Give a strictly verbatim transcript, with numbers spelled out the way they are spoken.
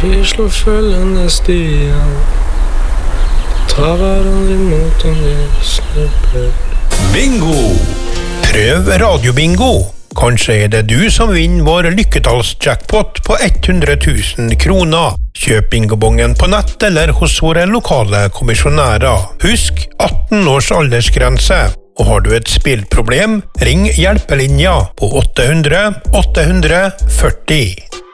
Vi slår følgende stier, tar hverandre imot om vi slipper. Bingo! Prøv radiobingo. Kanskje er det du som vinner vår lykketallsjackpot på hundre tusen kroner. Kjøp bingobongen på nett eller hos våre lokale kommisjonærer. Husk atten års aldersgrense. Og har du et spillproblem, ring hjelpelinja på åtte hundre åtte hundre førti.